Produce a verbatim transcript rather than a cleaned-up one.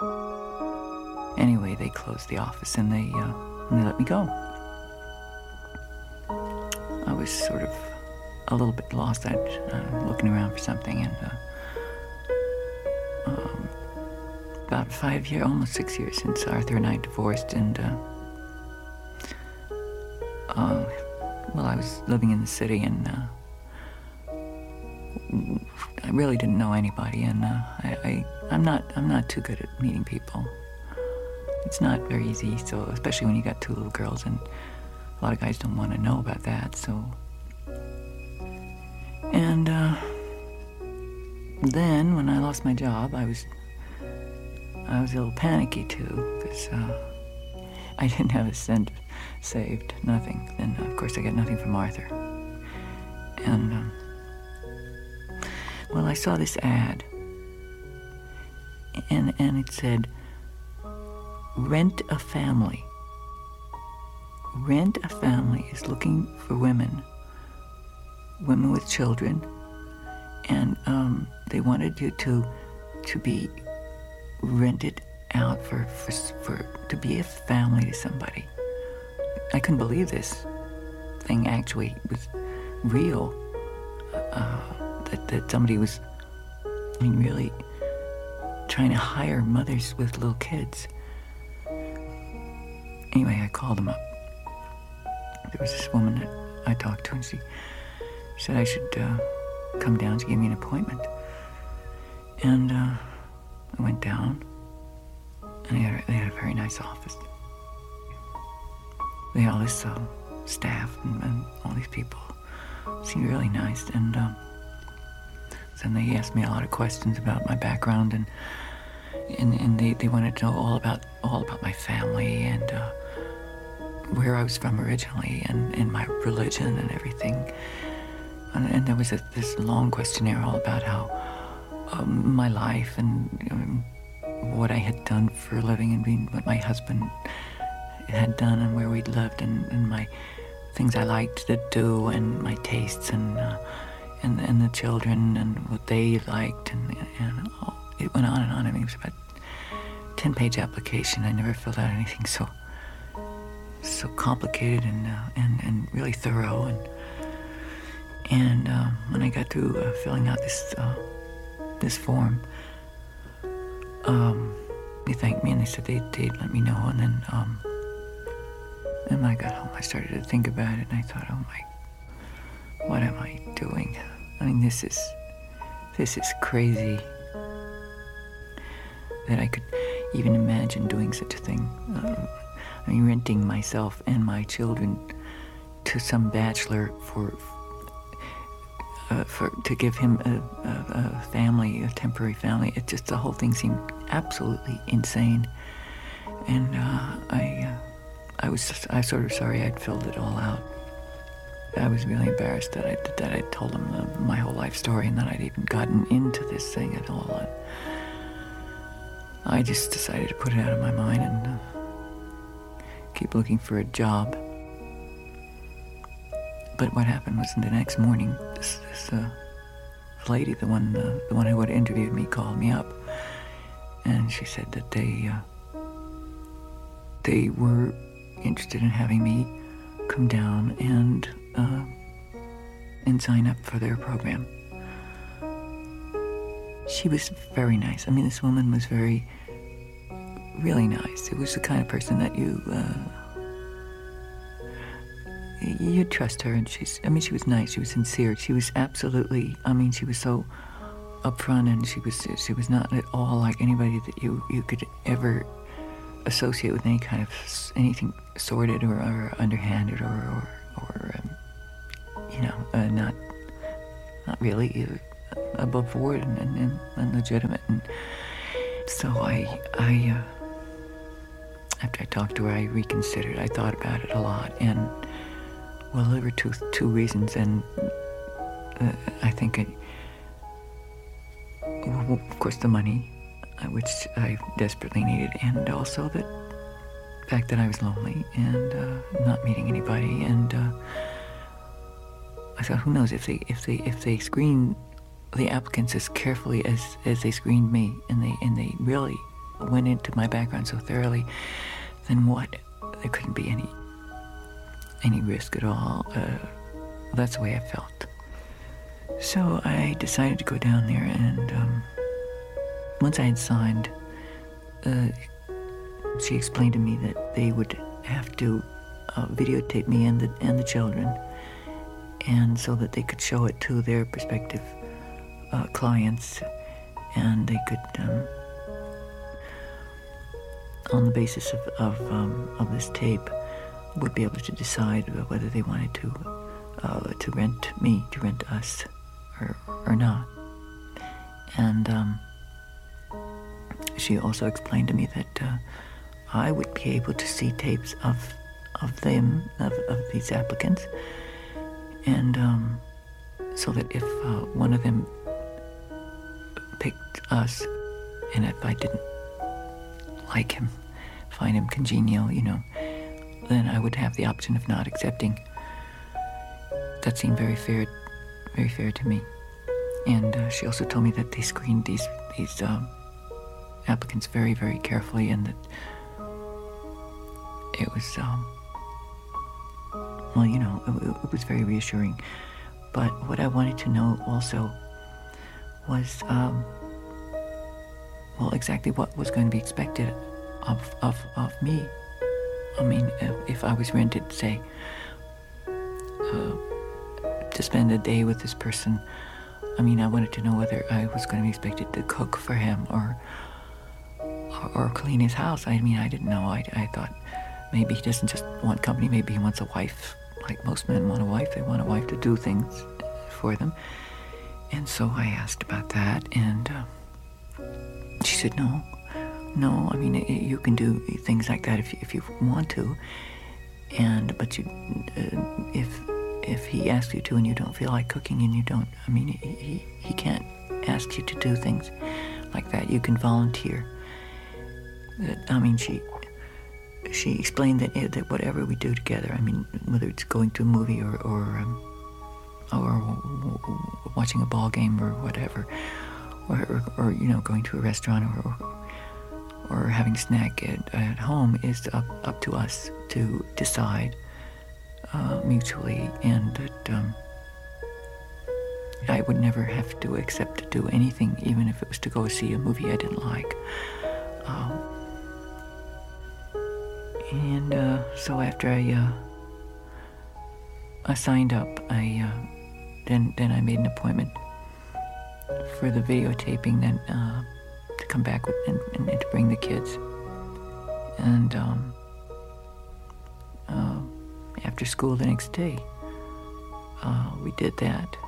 Anyway, they closed the office and they, uh, and they let me go. I was sort of a little bit lost. I'd uh, looking around for something, and uh, um, about five years, almost six years since Arthur and I divorced, and uh, uh, well, I was living in the city, and uh, I really didn't know anybody, and uh, I, I, I'm not, I'm not too good at meeting people. It's not very easy, so especially when you got two little girls, and a lot of guys don't want to know about that. So, and uh, then when I lost my job, I was, I was a little panicky too, because uh, I didn't have a cent saved, nothing. And of course, I got nothing from Arthur. And um, well, I saw this ad, and and it said, "Rent a Family." Rent a Family is looking for women, women with children, and um, they wanted you to to be rented out for, for for to be a family to somebody. I couldn't believe this thing actually was real. Uh, that that somebody was, I mean, really trying to hire mothers with little kids. Anyway, I called them up. There was this woman that I talked to, and she said I should uh, come down. She gave me an appointment. And uh, I went down, and they had, a, they had a very nice office. They had all this uh, staff and, and all these people. It seemed really nice. And um, then they asked me a lot of questions about my background, and and, and they, they wanted to know all about all about my family, and uh, where I was from originally, and, and my religion and everything. And, and there was a, this long questionnaire all about how um, my life and um, what I had done for a living, and being, what my husband had done, and where we'd lived, and, and my things I liked to do, and my tastes, and uh, and and the children, and what they liked, and and all, it went on and on. I mean, it was about a ten-page application. I never filled out anything so so complicated and uh, and and really thorough. And and uh, when I got through uh, filling out this uh, this form, um, they thanked me, and they said they they'd let me know. And then um, and when I got home, I started to think about it, and I thought, oh my, what am I doing? I mean, this is this is crazy that I could even imagine doing such a thing. Uh, I mean, renting myself and my children to some bachelor for, uh, for to give him a, a, a family, a temporary family. It just, the whole thing seemed absolutely insane. And uh, I, uh, I was just, I was sort of sorry I'd filled it all out. I was really embarrassed that I that I told him the, my whole life story, and that I'd even gotten into this thing at all. And I just decided to put it out of my mind and uh, keep looking for a job. But what happened was, the next morning, this, this uh, lady, the one uh, the one who had interviewed me, called me up, and she said that they uh, they were interested in having me come down and uh, and sign up for their program. She was very nice. I mean, this woman was very, really nice. It was the kind of person that you, uh, you trust her, and she's, I mean, she was nice, she was sincere, she was absolutely, I mean, she was so upfront, and she was, she was not at all like anybody that you, you could ever associate with any kind of, anything sordid or, or underhanded or, or, or um, you know, uh, not, not really uh, above board and, and, and legitimate. And so I, I, uh, after I talked to her, I reconsidered. I thought about it a lot, and well, there were two two reasons, and uh, I think it, well, of course, the money, uh, which I desperately needed, and also the fact that I was lonely and uh, not meeting anybody, and uh, I thought, who knows if they if they if they screen the applicants as carefully as, as they screened me, and they and they really went into my background so thoroughly, then what? There couldn't be any any risk at all. Uh, that's the way I felt. So I decided to go down there, and um, once I had signed, uh, she explained to me that they would have to uh, videotape me and the and the children, and so that they could show it to their prospective uh, clients, and they could, um, on the basis of of, um, of this tape, would be able to decide whether they wanted to uh, to rent me, to rent us, or or not. And um, she also explained to me that uh, I would be able to see tapes of of them, of, of these applicants, and um, so that if uh, one of them picked us, and if I didn't like him, find him congenial, you know, then I would have the option of not accepting. That seemed very fair, very fair to me. And uh, she also told me that they screened these these um, applicants very, very carefully, and that it was, um, well, you know, it, it was very reassuring. But what I wanted to know also was, um, well, exactly what was going to be expected of of, of me. I mean, if, if I was rented, say, uh, to spend a day with this person, I mean, I wanted to know whether I was going to be expected to cook for him or or, or clean his house. I mean, I didn't know. I, I thought maybe he doesn't just want company. Maybe he wants a wife. Like most men want a wife. They want a wife to do things for them. And so I asked about that, and uh, she said, no. No, I mean, it, you can do things like that if you, if you want to, and but you, uh, if if he asks you to and you don't feel like cooking and you don't, I mean, he, he he can't ask you to do things like that. You can volunteer. That, I mean, she she explained that that whatever we do together, I mean, whether it's going to a movie or or um, or watching a ball game or whatever, or or, or you know, going to a restaurant or. or or having a snack at, at home is up, up to us to decide uh, mutually, and that um, I would never have to accept to do anything, even if it was to go see a movie I didn't like. Um, and uh, so after I uh, I signed up, I uh, then then I made an appointment for the videotaping. Then. Uh, to come back with, and, and, and to bring the kids. And um, uh, after school the next day, uh, we did that.